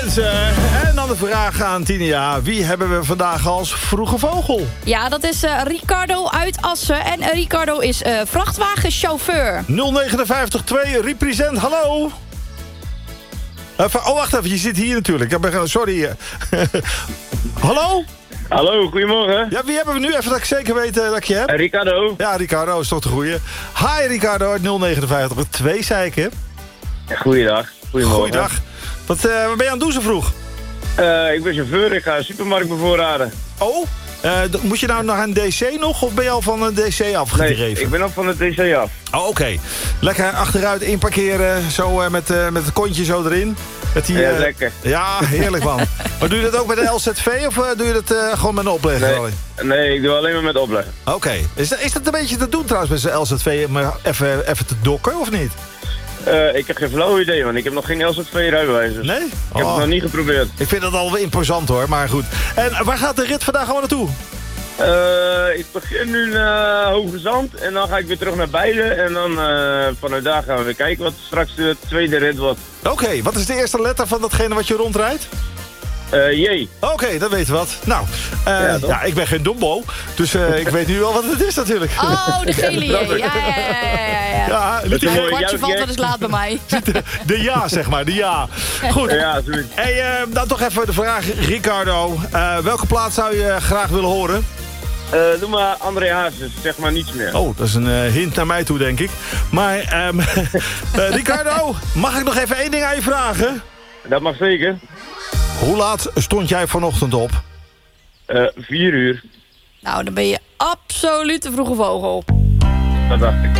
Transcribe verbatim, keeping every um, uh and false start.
mensen. En dan de vraag aan Tinia. Wie hebben we vandaag als vroege vogel? Ja, dat is uh, Ricardo uit Assen. En uh, Ricardo is uh, vrachtwagenchauffeur. nul negen vijf twee, represent, hallo. Even, oh, wacht even, je zit hier natuurlijk. Ik ben, sorry. Hallo? Hallo, goedemorgen. Ja, wie hebben we nu? Even dat ik zeker weet uh, dat ik je heb. Uh, Ricardo. Ja, Ricardo is toch de goeie. Hi Ricardo uit nul negen vijf twee, zei ik, hè? Ja, goeiedag. Goedemorgen. Goeiedag. Wat, uh, wat ben je aan het doen zo vroeg? Uh, ik ben chauffeur, ik ga een supermarkt bevoorraden. Oh, uh, moet je nou naar een D C nog of ben je al van een D C afgedreven? Nee, ik ben al van het D C af. Oh, oké. Okay. Lekker achteruit inparkeren, zo uh, met, uh, met het kontje zo erin. Met die, ja, uh, lekker. Ja, heerlijk man. Maar doe je dat ook met de L Z V of uh, doe je dat uh, gewoon met een oplegger? Nee, nee, ik doe alleen maar met opleggen. Oké. Okay. Is, is dat een beetje te doen trouwens met zijn L Z V om even, even te dokken of niet? Uh, ik heb geen flauw idee, want ik heb nog geen L Z V-rijbewijs. Dus nee? Ik oh. heb het nog niet geprobeerd. Ik vind dat al imposant hoor, maar goed. En waar gaat de rit vandaag gewoon naartoe? Uh, ik begin nu naar Hoge Zand en dan ga ik weer terug naar Beiden. En dan uh, vanuit daar gaan we weer kijken wat straks de tweede rit wordt. Oké, okay, wat is de eerste letter van datgene wat je rondrijdt? Uh, J. Oké, okay, dat weten we wat. Nou, uh, ja, ja, ik ben geen dombo, dus uh, ik weet nu wel wat het is natuurlijk. Oh, de gele J. Ja, ja, ja, ja. Ja, het ja, kwartje valt wel eens laat bij mij. De, de ja, zeg maar, de ja. Goed. Ja, hey, uh, dan toch even de vraag, Ricardo. Uh, welke plaat zou je graag willen horen? Uh, doe maar André Hazes, zeg maar niets meer. Oh, dat is een uh, hint naar mij toe, denk ik. Maar, um, uh, Ricardo, mag ik nog even één ding aan je vragen? Dat mag zeker. Hoe laat stond jij vanochtend op? Uh, vier uur. Nou, dan ben je absoluut de vroege vogel. Dat dacht ik.